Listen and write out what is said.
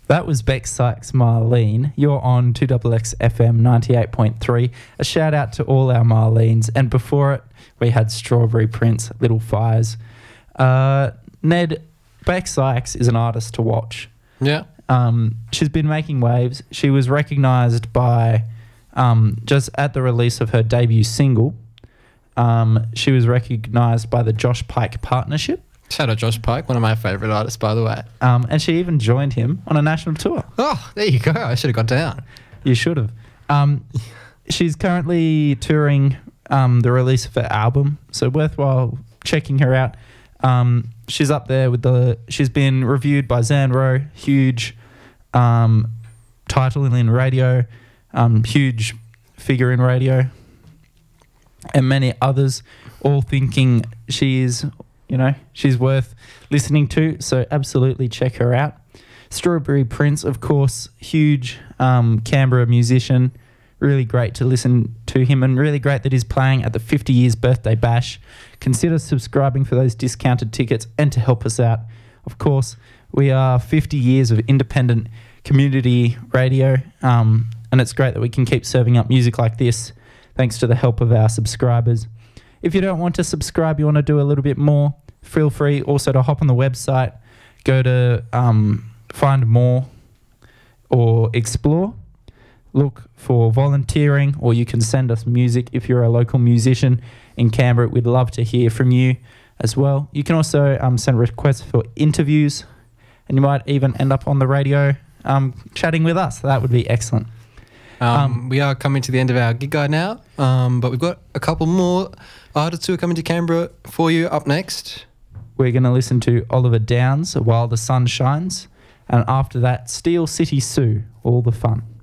That was Beck Sykes, Marlene. You're on 2XX FM 98.3. A shout out to all our Marlenes. And before it, we had Strawberry Prince, Little Fires. Ned, Beck Sykes is an artist to watch. Yeah. She's been making waves. She was recognised by, just at the release of her debut single, she was recognised by the Josh Pike Partnership. Shout out Josh Pike, one of my favourite artists, by the way. And she even joined him on a national tour. Oh, there you go. I should have got down. You should have. She's currently touring the release of her album, so worthwhile checking her out. She's up there with she's been reviewed by Xandro, huge title in radio, huge figure in radio, and many others, all thinking she's worth listening to, so absolutely check her out. Strawberry Prince, of course, huge Canberra musician. Really great to listen to him, and really great that he's playing at the 50 years birthday bash. Consider subscribing for those discounted tickets and to help us out. Of course, we are 50 years of independent community radio, and it's great that we can keep serving up music like this thanks to the help of our subscribers. If you don't want to subscribe, you want to do a little bit more, feel free also to hop on the website, go to find more or explore. Look for volunteering, or you can send us music if you're a local musician in Canberra. We'd love to hear from you as well. You can also send requests for interviews, and you might even end up on the radio chatting with us. That would be excellent. We are coming to the end of our gig guide now, but we've got a couple more artists who are coming to Canberra for you up next. We're going to listen to Oliver Downs, While the Sun Shines, and after that, Steel City Sue, All the Fun.